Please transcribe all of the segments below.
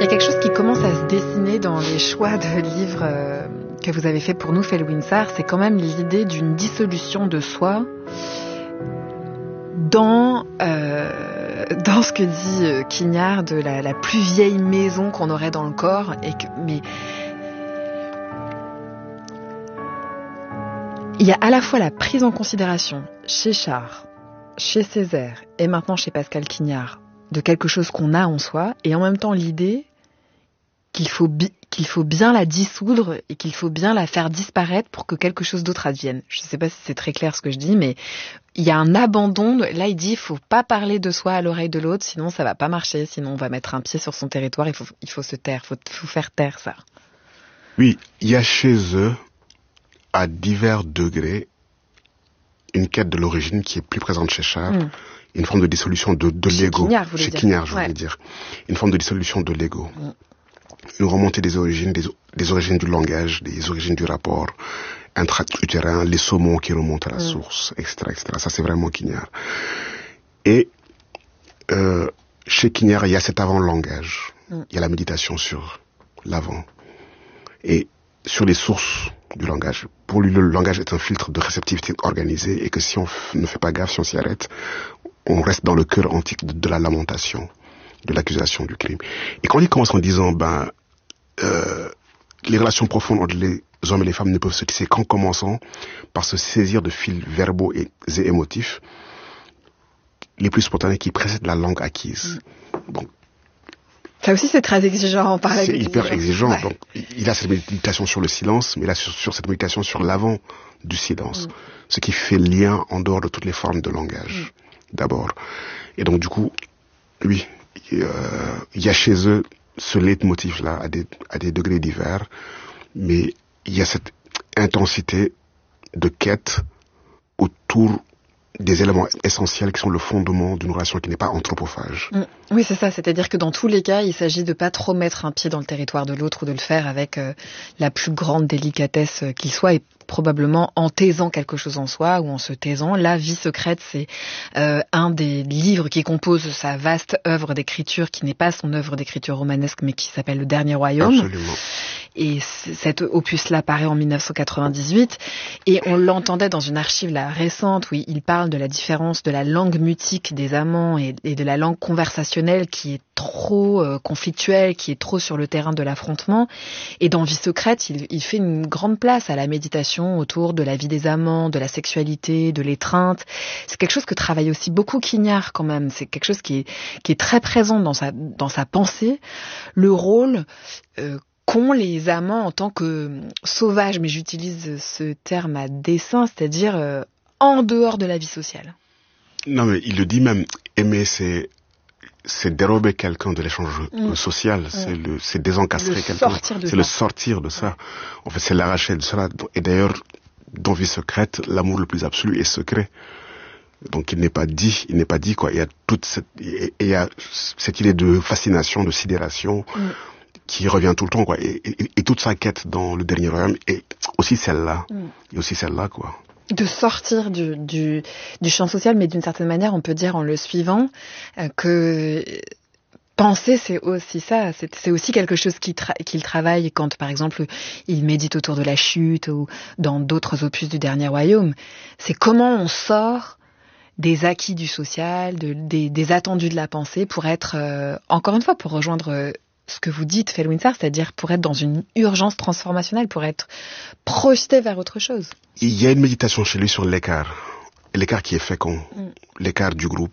quelque chose qui commence à se dessiner dans les choix de livres que vous avez fait pour nous, Felwinsar, c'est quand même l'idée d'une dissolution de soi dans ce que dit Quignard de la plus vieille maison qu'on aurait dans le corps. Mais il y a à la fois la prise en considération chez Chartres, chez Césaire et maintenant chez Pascal Quignard de quelque chose qu'on a en soi, et en même temps l'idée qu'il faut bien la dissoudre et qu'il faut bien la faire disparaître pour que quelque chose d'autre advienne. Je ne sais pas si c'est très clair ce que je dis, mais il y a un abandon. Là, il dit, il faut pas parler de soi à l'oreille de l'autre, sinon ça va pas marcher, sinon on va mettre un pied sur son territoire, il faut se taire, faut faire taire ça. Oui, il y a chez eux, à divers degrés, une quête de l'origine qui est plus présente chez Chartres, une forme de dissolution de l'ego. Chez Quignard, je voulais dire. Une forme de dissolution de l'ego. Une remontée des origines du langage, des origines du rapport intra-utérin, les saumons qui remontent à la source, etc., etc. Ça, c'est vraiment Quignard. Et chez Quignard, il y a cet avant-langage. Il y a la méditation sur l'avant. Et sur les sources du langage. Pour lui, le langage est un filtre de réceptivité organisée et que si on ne fait pas gaffe, si on s'y arrête, on reste dans le cœur antique de la lamentation, de l'accusation du crime. Et quand il commence en disant, les relations profondes entre les hommes et les femmes ne peuvent se tisser qu'en commençant par se saisir de fils verbaux et émotifs, les plus spontanés qui précèdent la langue acquise. Bon. Ça aussi, c'est très exigeant. C'est hyper exigeant. Ouais. Donc, il a cette méditation sur le silence, mais il a sur cette méditation sur l'avant du silence. Ce qui fait lien en dehors de toutes les formes de langage, d'abord. Et donc, du coup, oui, il y a chez eux ce leitmotiv-là à des degrés divers, mais il y a cette intensité de quête autour des éléments essentiels qui sont le fondement d'une relation qui n'est pas anthropophage. Oui, c'est ça. C'est-à-dire que dans tous les cas, il s'agit de pas trop mettre un pied dans le territoire de l'autre ou de le faire avec la plus grande délicatesse qu'il soit et probablement en taisant quelque chose en soi ou en se taisant. La vie secrète, c'est un des livres qui compose sa vaste œuvre d'écriture qui n'est pas son œuvre d'écriture romanesque mais qui s'appelle Le Dernier Royaume. Absolument. Et cet opus-là paraît en 1998 et on l'entendait dans une archive là récente où il parle de la différence de la langue mutique des amants et de la langue conversationnelle qui est trop conflictuelle, qui est trop sur le terrain de l'affrontement. Et dans Vie secrète, il fait une grande place à la méditation autour de la vie des amants, de la sexualité, de l'étreinte. C'est quelque chose que travaille aussi beaucoup Quignard quand même. C'est quelque chose qui est très présent dans sa pensée. Le rôle qu'ont les amants en tant que sauvages, mais j'utilise ce terme à dessein, c'est-à-dire en dehors de la vie sociale. Non, mais il le dit même, aimer, c'est dérober quelqu'un de l'échange social, c'est désencastrer quelqu'un, c'est le sortir de ça. En fait, c'est l'arracher de cela. Et d'ailleurs, dans Vie secrète, l'amour le plus absolu est secret. Donc il n'est pas dit quoi. Il y a cette idée de fascination, de sidération qui revient tout le temps quoi. Et toute sa quête dans Le Dernier Royaume est aussi celle-là. Et aussi celle-là quoi. De sortir du champ social, mais d'une certaine manière, on peut dire en le suivant que penser, c'est aussi ça. C'est aussi quelque chose qu'il travaille quand, par exemple, il médite autour de la chute ou dans d'autres opus du Dernier Royaume. C'est comment on sort des acquis du social, des attendus de la pensée pour être, encore une fois, pour rejoindre ce que vous dites, Felwinsar, c'est-à-dire pour être dans une urgence transformationnelle, pour être projeté vers autre chose. Il y a une méditation chez lui sur l'écart qui est fécond, l'écart du groupe,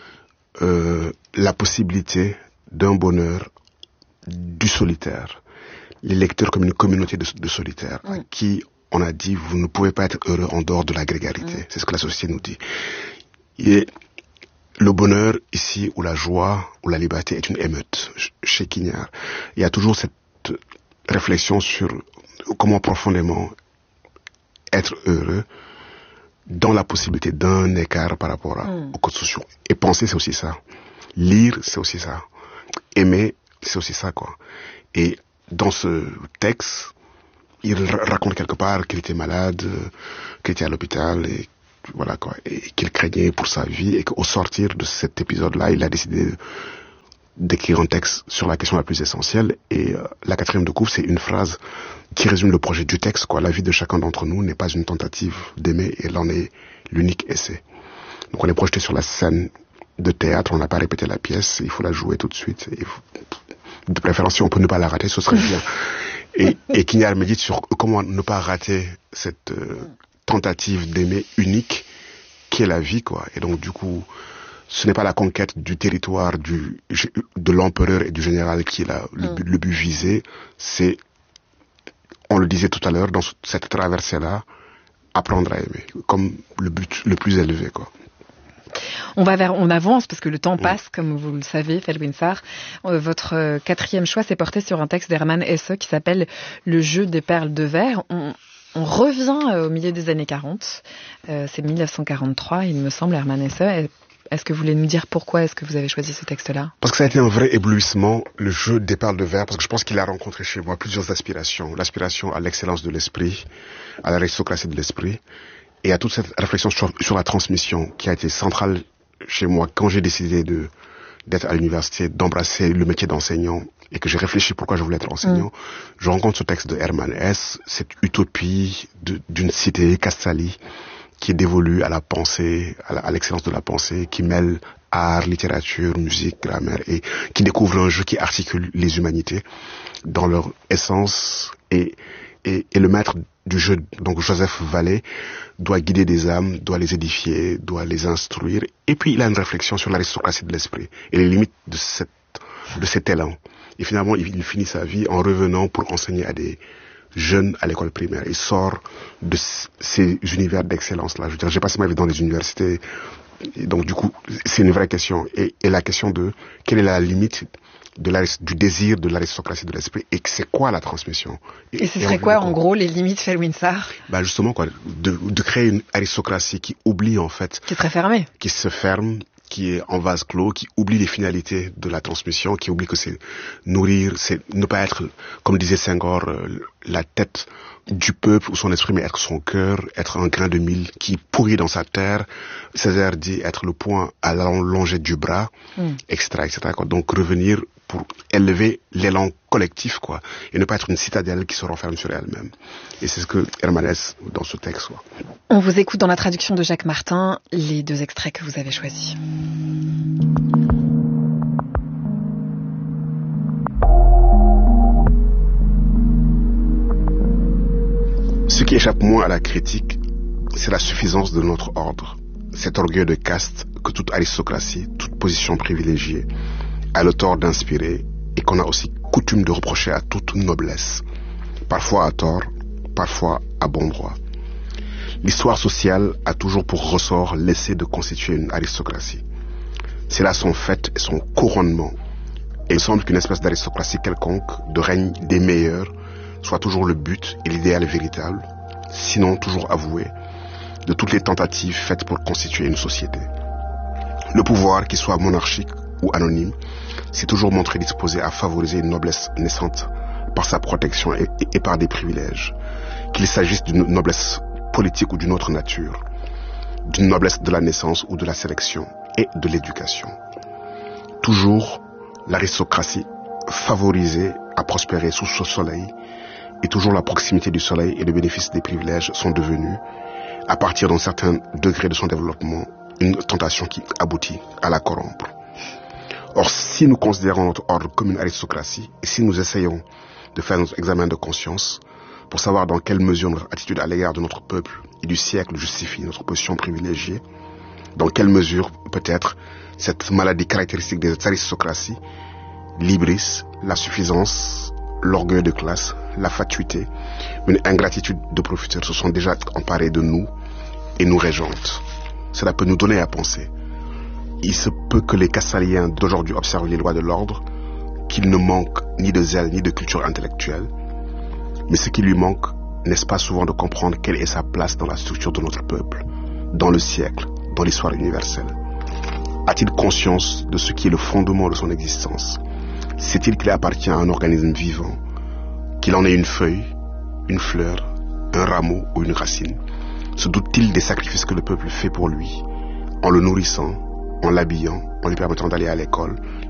la possibilité d'un bonheur du solitaire, les lecteurs comme une communauté de solitaires, à qui on a dit vous ne pouvez pas être heureux en dehors de la grégarité, c'est ce que la société nous dit. Et le bonheur ici, ou la joie, ou la liberté est une émeute chez Quignard. Il y a toujours cette réflexion sur comment profondément être heureux dans la possibilité d'un écart par rapport aux codes sociaux. Et penser, c'est aussi ça. Lire, c'est aussi ça. Aimer, c'est aussi ça, quoi. Et dans ce texte, il raconte quelque part qu'il était malade, qu'il était à l'hôpital, et voilà, quoi. Et qu'il craignait pour sa vie, et qu'au sortir de cet épisode-là, il a décidé d'écrire un texte sur la question la plus essentielle. Et la quatrième de couve, c'est une phrase qui résume le projet du texte, quoi. La vie de chacun d'entre nous n'est pas une tentative d'aimer, et elle en est l'unique essai. Donc on est projeté sur la scène de théâtre, on n'a pas répété la pièce, il faut la jouer tout de suite. Et de préférence, si on peut ne pas la rater, ce serait bien. Et Kinyar médite sur comment ne pas rater cette tentative d'aimer unique qui est la vie, quoi. Et donc du coup, ce n'est pas la conquête du territoire de l'empereur et du général qui est le but visé, c'est, on le disait tout à l'heure, dans cette traversée-là, apprendre à aimer, comme le but le plus élevé, quoi. On avance parce que le temps passe, comme vous le savez, Felwinsar. Votre quatrième choix s'est porté sur un texte d'Hermann Hesse qui s'appelle Le jeu des perles de verre. On revient au milieu des années 40. C'est 1943, il me semble, Hermann Hesse. Est-ce que vous voulez nous dire pourquoi est-ce que vous avez choisi ce texte-là? Parce que ça a été un vrai éblouissement, le jeu des perles de verre, parce que je pense qu'il a rencontré chez moi plusieurs aspirations. L'aspiration à l'excellence de l'esprit, à l'aristocratie de l'esprit, et à toute cette réflexion sur la transmission qui a été centrale chez moi quand j'ai décidé d'être à l'université, d'embrasser le métier d'enseignant, et que j'ai réfléchi pourquoi je voulais être enseignant. Je rencontre ce texte de Hermann Hesse, cette utopie d'une cité, Castali, qui est dévolue à la pensée, à l'excellence de la pensée, qui mêle art, littérature, musique, grammaire, et qui découvre un jeu qui articule les humanités dans leur essence. Et le maître du jeu, donc Joseph Vallée, doit guider des âmes, doit les édifier, doit les instruire. Et puis il a une réflexion sur l'aristocratie de l'esprit et les limites de cet élan. Et finalement, il finit sa vie en revenant pour enseigner à des jeunes à l'école primaire. Il sort de ces univers d'excellence-là. Je veux dire, j'ai passé ma vie dans les universités. Et donc, du coup, c'est une vraie question. Et la question de quelle est la limite du désir de l'aristocratie de l'esprit et c'est quoi la transmission. Et ce serait quoi, en gros, les limites, Felwinsar? Bah, justement, quoi, de créer une aristocratie qui oublie, en fait. Qui est très fermée. Qui se ferme, qui est en vase clos, qui oublie les finalités de la transmission, qui oublie que c'est nourrir, c'est ne pas être, comme disait Senghor, la tête du peuple ou son esprit, mais être son cœur, être un grain de mil qui pourrit dans sa terre. Césaire dit être le point à la longée du bras, etc., quoi. Donc revenir pour élever l'élan collectif, quoi, et ne pas être une citadelle qui se renferme sur elle-même. Et c'est ce que Hermann Hesse dans ce texte, quoi. On vous écoute dans la traduction de Jacques Martin, les deux extraits que vous avez choisis. Ce qui échappe moins à la critique, c'est la suffisance de notre ordre. Cet orgueil de caste que toute aristocratie, toute position privilégiée a le tort d'inspirer et qu'on a aussi coutume de reprocher à toute noblesse, parfois à tort, parfois à bon droit. L'histoire sociale a toujours pour ressort l'essai de constituer une aristocratie. C'est là son fait et son couronnement. Et il semble qu'une espèce d'aristocratie quelconque, de règne des meilleurs, soit toujours le but et l'idéal véritable, sinon toujours avoué, de toutes les tentatives faites pour constituer une société. Le pouvoir, qu'il soit monarchique ou anonyme, s'est toujours montré disposé à favoriser une noblesse naissante par sa protection et par des privilèges, qu'il s'agisse d'une noblesse politique ou d'une autre nature, d'une noblesse de la naissance ou de la sélection et de l'éducation. Toujours, l'aristocratie favorisée à prospérer sous ce soleil, et toujours la proximité du soleil et le bénéfice des privilèges sont devenus, à partir d'un certain degré de son développement, une tentation qui aboutit à la corrompre. Or, si nous considérons notre ordre comme une aristocratie, et si nous essayons de faire notre examen de conscience, pour savoir dans quelle mesure notre attitude à l'égard de notre peuple et du siècle justifie notre position privilégiée, dans quelle mesure peut-être cette maladie caractéristique des aristocraties, l'hybris, la suffisance, l'orgueil de classe, la fatuité, une ingratitude de profiteurs se sont déjà emparés de nous et nous régentent. Cela peut nous donner à penser. Il se peut que les Castaliens d'aujourd'hui observent les lois de l'ordre, qu'ils ne manquent ni de zèle ni de culture intellectuelle, mais ce qui lui manque, n'est-ce pas souvent de comprendre quelle est sa place dans la structure de notre peuple, dans le siècle, dans l'histoire universelle? A-t-il conscience de ce qui est le fondement de son existence? Sait-il qu'il appartient à un organisme vivant, qu'il en est une feuille, une fleur, un rameau ou une racine? Se doute-t-il des sacrifices que le peuple fait pour lui, en le nourrissant, en l'habillant, en lui permettant d'aller à l'école,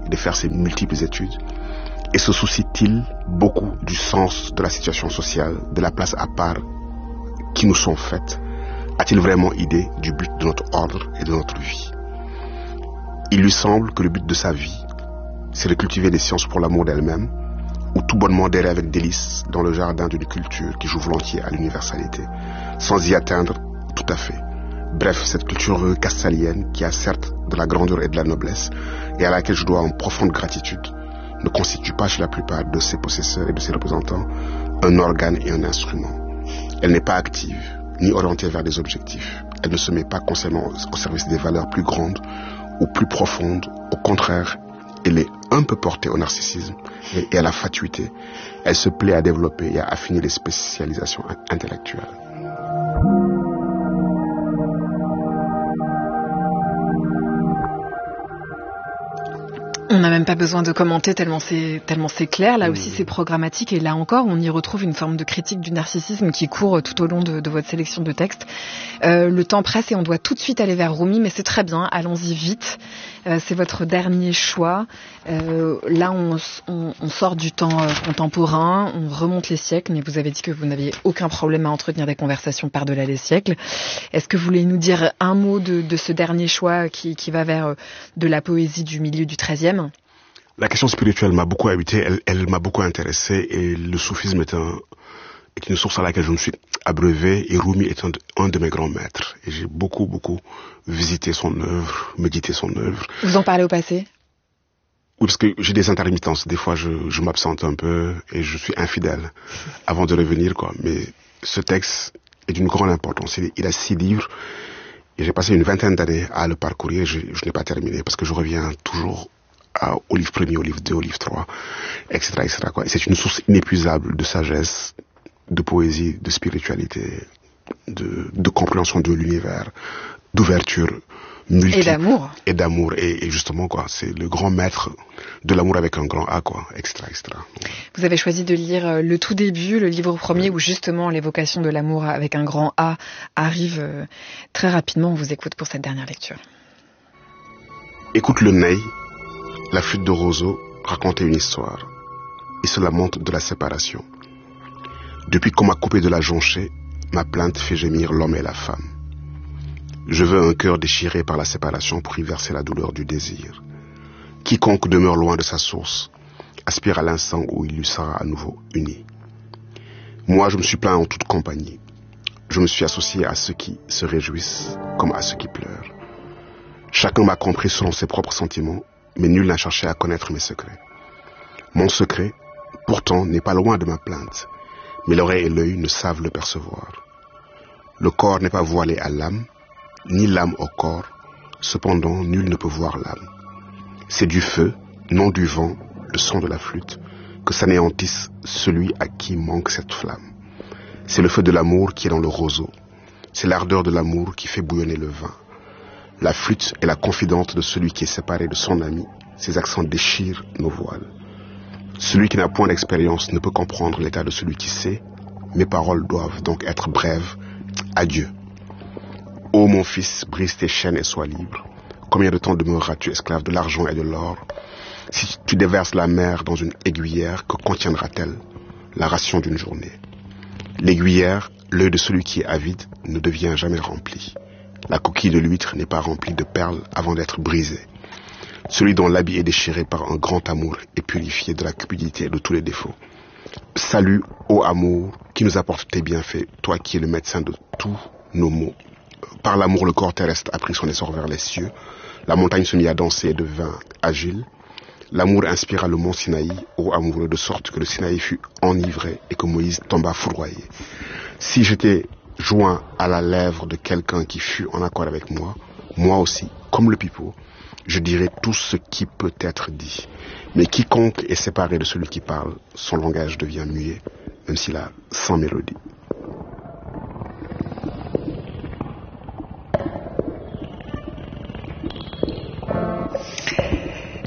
de faire ses multiples études? Et se soucie-t-il beaucoup du sens de la situation sociale, de la place à part qui nous sont faites? A-t-il vraiment idée du but de notre ordre et de notre vie? Il lui semble que le but de sa vie, c'est de cultiver des sciences pour l'amour d'elle-même, ou tout bonnement d'errer avec délice dans le jardin d'une culture qui joue volontiers à l'universalité, sans y atteindre tout à fait. Bref, cette culture castalienne, qui a certes de la grandeur et de la noblesse, et à laquelle je dois une profonde gratitude, ne constitue pas chez la plupart de ses possesseurs et de ses représentants un organe et un instrument. Elle n'est pas active, ni orientée vers des objectifs. Elle ne se met pas consciemment au service des valeurs plus grandes ou plus profondes. Au contraire, elle est un peu portée au narcissisme et à la fatuité. Elle se plaît à développer et à affiner les spécialisations intellectuelles. On n'a même pas besoin de commenter tellement c'est clair. Là aussi, c'est programmatique. Et là encore, on y retrouve une forme de critique du narcissisme qui court tout au long de votre sélection de textes. Le temps presse et on doit tout de suite aller vers Rumi, mais c'est très bien. Allons-y vite. C'est votre dernier choix. Là, on sort du temps contemporain, on remonte les siècles, mais vous avez dit que vous n'aviez aucun problème à entretenir des conversations par-delà les siècles. Est-ce que vous voulez nous dire un mot de ce dernier choix qui va vers de la poésie du milieu du XIIIe? La question spirituelle m'a beaucoup habité, elle m'a beaucoup intéressé, et le soufisme est une source à laquelle je me suis abreuvé, et Rumi est un de mes grands maîtres. Et j'ai beaucoup visité son œuvre, médité son œuvre. Vous en parlez au passé? Oui, parce que j'ai des intermittences. Des fois, je m'absente un peu et je suis infidèle avant de revenir, quoi. Mais ce texte est d'une grande importance. Il a 6 livres et j'ai passé une vingtaine d'années à le parcourir. Je n'ai pas terminé parce que je reviens toujours au livre 1er, au livre 2, au livre 3, etc., quoi. Et c'est une source inépuisable de sagesse, de poésie, de spiritualité, de compréhension de l'univers, d'ouverture multiple. Et d'amour. Et justement, quoi, c'est le grand maître de l'amour avec un grand A, quoi, etc. Vous avez choisi de lire le tout début, le livre 1er, où justement l'évocation de l'amour avec un grand A arrive très rapidement. On vous écoute pour cette dernière lecture. Écoute le ney, la flûte de roseau racontait une histoire. Il se lamente de la séparation. Depuis qu'on m'a coupé de la jonchée, ma plainte fait gémir l'homme et la femme. Je veux un cœur déchiré par la séparation pour y verser la douleur du désir. Quiconque demeure loin de sa source aspire à l'instant où il lui sera à nouveau uni. Moi, je me suis plaint en toute compagnie. Je me suis associé à ceux qui se réjouissent comme à ceux qui pleurent. Chacun m'a compris selon ses propres sentiments, mais nul n'a cherché à connaître mes secrets. Mon secret, pourtant, n'est pas loin de ma plainte, mais l'oreille et l'œil ne savent le percevoir. Le corps n'est pas voilé à l'âme, ni l'âme au corps, cependant nul ne peut voir l'âme. C'est du feu, non du vent, le son de la flûte, que s'anéantisse celui à qui manque cette flamme. C'est le feu de l'amour qui est dans le roseau, c'est l'ardeur de l'amour qui fait bouillonner le vin. La flûte est la confidente de celui qui est séparé de son ami, ses accents déchirent nos voiles. Celui qui n'a point d'expérience ne peut comprendre l'état de celui qui sait, mes paroles doivent donc être brèves. Adieu. Ô mon fils, brise tes chaînes et sois libre. Combien de temps demeureras-tu esclave de l'argent et de l'or? Si tu déverses la mer dans une aiguillère, que contiendra-t-elle? La ration d'une journée. L'aiguillère, l'œil de celui qui est avide, ne devient jamais rempli. La coquille de l'huître n'est pas remplie de perles avant d'être brisée. Celui dont l'habit est déchiré par un grand amour est purifié de la cupidité et de tous les défauts. Salut, ô amour, qui nous apporte tes bienfaits, toi qui es le médecin de tous nos maux. Par l'amour, le corps terrestre a pris son essor vers les cieux. La montagne se mit à danser et devint agile. L'amour inspira le mont Sinaï, ô amoureux, de sorte que le Sinaï fut enivré et que Moïse tomba foudroyé. Si j'étais joint à la lèvre de quelqu'un qui fut en accord avec moi, moi aussi, comme le pipeau, je dirai tout ce qui peut être dit. Mais quiconque est séparé de celui qui parle, son langage devient muet, même s'il a 100 mélodies.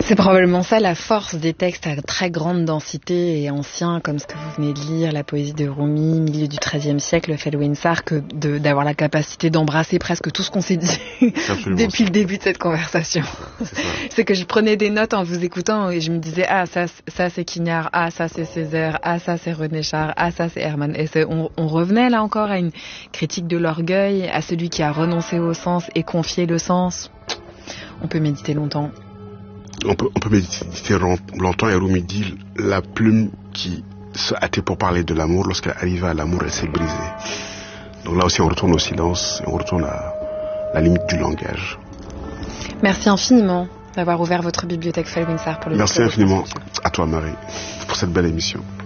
C'est probablement ça la force des textes à très grande densité et anciens, comme ce que vous venez de lire, la poésie de Rumi, milieu du XIIIe siècle, Felwine Sarr, que d'avoir la capacité d'embrasser presque tout ce qu'on s'est dit depuis le début de cette conversation. C'est que je prenais des notes en vous écoutant et je me disais, ah, ça c'est Quignard, ah, ça c'est Césaire, ah, ça c'est René Char, ah, ça c'est Hermann. Et on revenait là encore à une critique de l'orgueil, à celui qui a renoncé au sens et confié le sens. On peut méditer longtemps. On peut méditer longtemps, et Rumi dit la plume qui se hâtait pour parler de l'amour, lorsqu'elle arrivait à l'amour, elle s'est brisée. Donc là aussi on retourne au silence, et on retourne à la limite du langage. Merci infiniment d'avoir ouvert votre bibliothèque Felwine Sarr pour le Merci infiniment à toi Marie pour cette belle émission.